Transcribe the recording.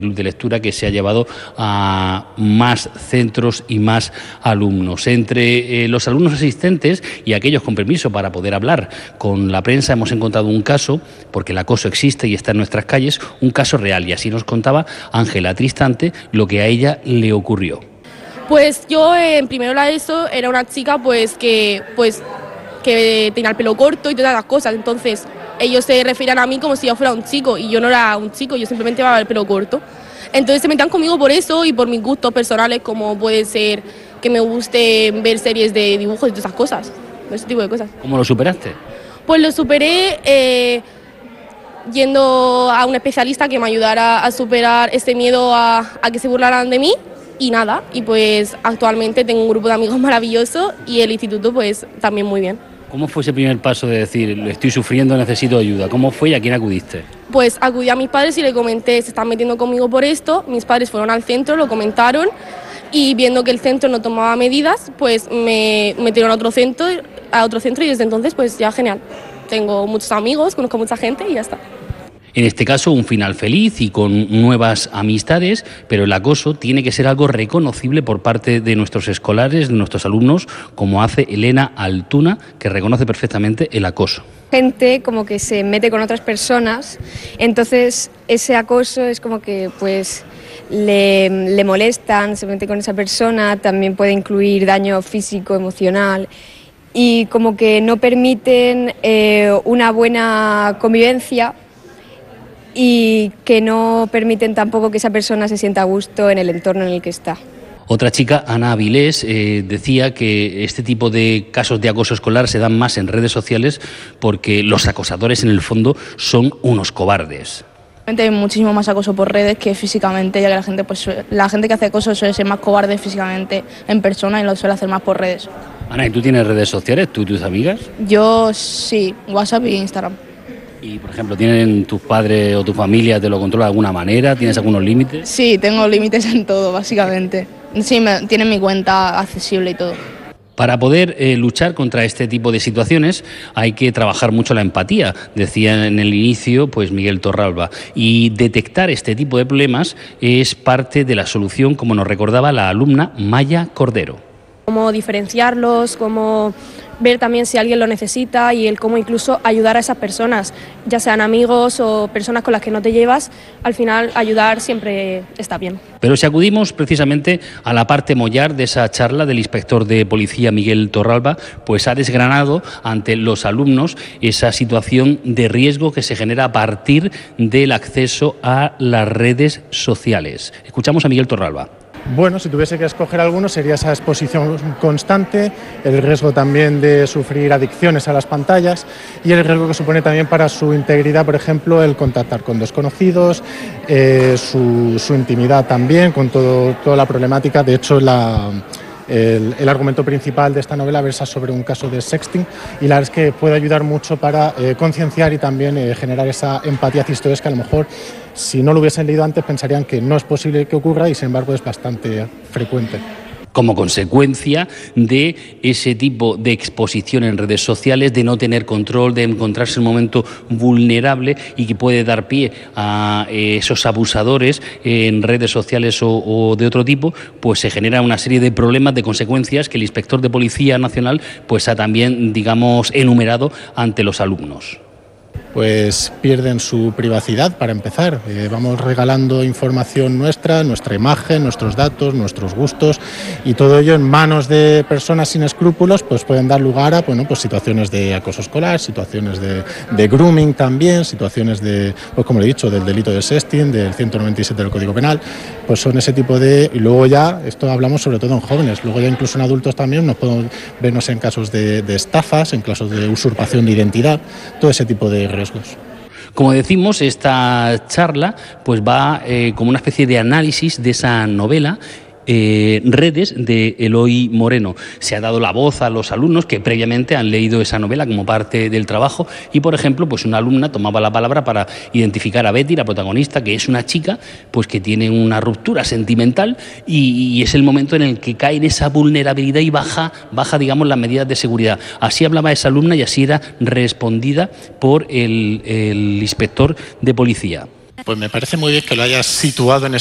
De lectura que se ha llevado a más centros y más alumnos. Entre los alumnos asistentes y aquellos con permiso para poder hablar con la prensa hemos encontrado un caso, porque el acoso existe y está en nuestras calles, un caso real, y así nos contaba Ángela Tristante lo que a ella le ocurrió. Pues yo en primero la ESO era una chica que tenía el pelo corto y todas las cosas, entonces ellos se referían a mí como si yo fuera un chico y yo no era un chico, yo simplemente llevaba el pelo corto. Entonces se metían conmigo por eso y por mis gustos personales, como puede ser que me guste ver series de dibujos y todas esas cosas, ese tipo de cosas. ¿Cómo lo superaste? Pues lo superé yendo a un especialista que me ayudara a superar ese miedo a que se burlaran de mí y nada, y pues actualmente tengo un grupo de amigos maravilloso y el instituto pues también muy bien. ¿Cómo fue ese primer paso de decir, estoy sufriendo, necesito ayuda? ¿Cómo fue y a quién acudiste? Pues acudí a mis padres y le comenté, se están metiendo conmigo por esto. Mis padres fueron al centro, lo comentaron y viendo que el centro no tomaba medidas, pues me metieron a otro centro y desde entonces pues ya genial. Tengo muchos amigos, conozco mucha gente y ya está. En este caso, un final feliz y con nuevas amistades, pero el acoso tiene que ser algo reconocible por parte de nuestros escolares, de nuestros alumnos, como hace Elena Altuna, que reconoce perfectamente el acoso. Gente como que se mete con otras personas, entonces ese acoso es como que pues le molestan, se mete con esa persona, también puede incluir daño físico, emocional, y como que no permiten una buena convivencia y que no permiten tampoco que esa persona se sienta a gusto en el entorno en el que está. Otra chica, Ana Avilés, decía que este tipo de casos de acoso escolar se dan más en redes sociales porque los acosadores en el fondo son unos cobardes. Hay muchísimo más acoso por redes que físicamente, ya que la gente que hace acoso suele ser más cobarde físicamente en persona y lo suele hacer más por redes. Ana, ¿y tú tienes redes sociales, tú y tus amigas? Yo sí, WhatsApp y Instagram. Y, por ejemplo, ¿tienen tus padres o tu familia, te lo controla de alguna manera? ¿Tienes algunos límites? Sí, tengo límites en todo, básicamente. Sí, tienen mi cuenta accesible y todo. Para poder luchar contra este tipo de situaciones hay que trabajar mucho la empatía, decía en el inicio pues Miguel Torralba, y detectar este tipo de problemas es parte de la solución, como nos recordaba la alumna Maya Cordero. Cómo diferenciarlos, cómo ver también si alguien lo necesita y el cómo incluso ayudar a esas personas, ya sean amigos o personas con las que no te llevas, al final ayudar siempre está bien. Pero si acudimos precisamente a la parte mollar de esa charla del inspector de policía Miguel Torralba, pues ha desgranado ante los alumnos esa situación de riesgo que se genera a partir del acceso a las redes sociales. Escuchamos a Miguel Torralba. Bueno, si tuviese que escoger alguno sería esa exposición constante, el riesgo también de sufrir adicciones a las pantallas y el riesgo que supone también para su integridad, por ejemplo, el contactar con desconocidos, su intimidad también, con toda la problemática. De hecho, el argumento principal de esta novela versa sobre un caso de sexting y la verdad es que puede ayudar mucho para concienciar y también generar esa empatía hacia historias que a lo mejor si no lo hubiesen leído antes pensarían que no es posible que ocurra y sin embargo es bastante frecuente. Como consecuencia de ese tipo de exposición en redes sociales, de no tener control, de encontrarse en un momento vulnerable y que puede dar pie a esos abusadores en redes sociales o de otro tipo, pues se genera una serie de problemas, de consecuencias que el inspector de Policía Nacional pues ha también, digamos, enumerado ante los alumnos. Pues pierden su privacidad para empezar. Vamos regalando información nuestra imagen, nuestros datos, nuestros gustos y todo ello en manos de personas sin escrúpulos pues pueden dar lugar a pues situaciones de acoso escolar, situaciones de grooming también, situaciones de, pues como he dicho, del delito de sexting, del 197 del Código Penal, pues son ese tipo de... Y luego ya, esto hablamos sobre todo en jóvenes, luego ya incluso en adultos también nos podemos vernos en casos de estafas, en casos de usurpación de identidad, todo ese tipo de riesgos. Como decimos, esta charla pues va como una especie de análisis de esa novela Redes, de Eloy Moreno. Se ha dado la voz a los alumnos que previamente han leído esa novela como parte del trabajo y, por ejemplo, pues una alumna tomaba la palabra para identificar a Betty, la protagonista, que es una chica pues que tiene una ruptura sentimental y es el momento en el que cae en esa vulnerabilidad y baja digamos, las medidas de seguridad. Así hablaba esa alumna y así era respondida por el inspector de policía. Pues me parece muy bien que lo hayas situado en